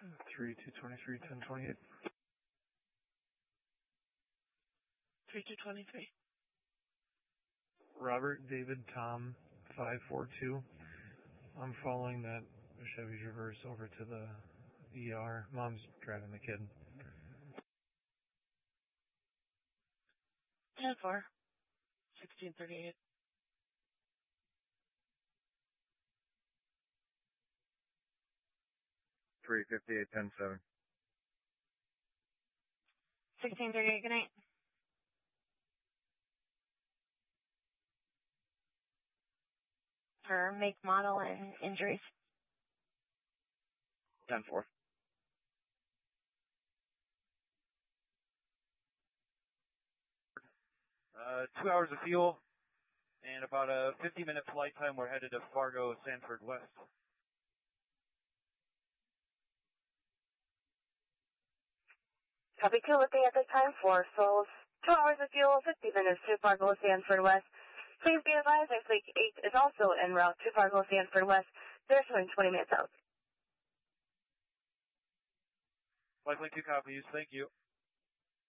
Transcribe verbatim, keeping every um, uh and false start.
three two twenty-three, ten twenty-eight. three two twenty-three. Robert David Tom five four two. I'm following that Chevy Traverse over to the E R. Mom's driving the kid. ten four. sixteen thirty-eight. three fifty-eight, ten seven. sixteen thirty-eight, good night. For make, model, and injuries. ten four. Uh, two hours of fuel and about a fifty minute flight time. We're headed to Fargo, Sanford West. Copy two, looking at the time for Souls. Two hours of fuel, fifty minutes to Fargo, Sanford West. Please be advised that Fleet eight is also en route to Fargo, Sanford West. They're showing twenty minutes out. Flight Link two copies. Thank you.